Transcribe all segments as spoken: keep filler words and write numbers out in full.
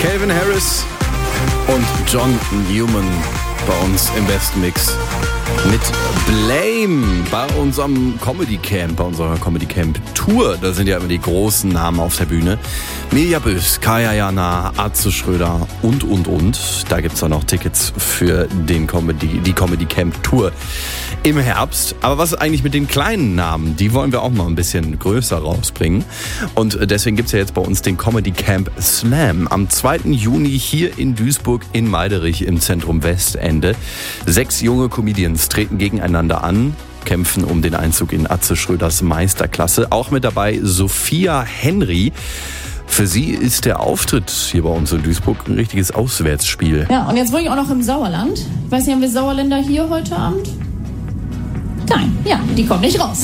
Calvin Harris und John Newman bei uns im besten Mix mit Blame bei unserem Comedy Camp, bei unserer Comedy Camp Tour. Da sind ja immer die großen Namen auf der Bühne. Mirja Bös, Kaya Jana, Atze Schröder und, und, und. Da gibt's auch noch Tickets für den Comedy, die Comedy Camp Tour im Herbst. Aber was ist eigentlich mit den kleinen Namen? Die wollen wir auch mal ein bisschen größer rausbringen. Und deswegen gibt's ja jetzt bei uns den Comedy Camp Slam am zweiten Juni hier in Duisburg in Meiderich im Zentrum Westende. Sechs junge Comedians treten gegeneinander an, kämpfen um den Einzug in Atze Schröders Meisterklasse. Auch mit dabei Sophia Henry. Für sie ist der Auftritt hier bei uns in Duisburg ein richtiges Auswärtsspiel. Ja, und jetzt wohne ich auch noch im Sauerland. Ich weiß nicht, haben wir Sauerländer hier heute Abend? Nein, ja, die kommen nicht raus.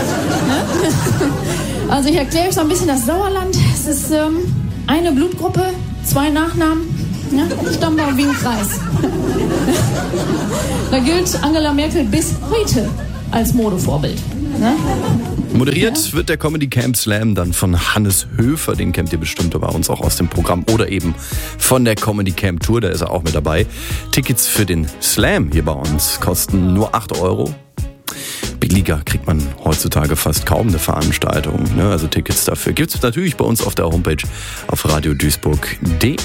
Also ich erkläre euch so ein bisschen das Sauerland. Es ist ähm, eine Blutgruppe, zwei Nachnamen, ja, Stammbaum wie ein Kreis. Da gilt Angela Merkel bis heute als Modevorbild. Ne? Moderiert ja. wird der Comedy Camp Slam dann von Hannes Höfer, den kennt ihr bestimmt bei uns auch aus dem Programm, oder eben von der Comedy Camp Tour, da ist er auch mit dabei. Tickets für den Slam hier bei uns kosten nur acht Euro. Billiger kriegt man heutzutage fast kaum eine Veranstaltung, ne? Also Tickets dafür gibt's natürlich bei uns auf der Homepage auf radio duisburg punkt de.